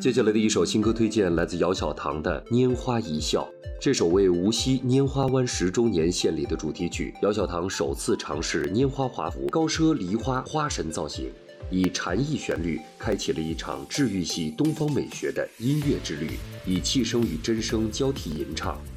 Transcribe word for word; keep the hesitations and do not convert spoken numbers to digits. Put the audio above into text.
接下来的一首新歌推荐来自姚小棠的《拈花一笑》，这首为无锡拈花湾十周年献礼的主题曲。姚小棠首次尝试拈花华服、高奢梨花花神造型，以禅意旋律开启了一场治愈系东方美学的音乐之旅，以气声与真声交替吟唱，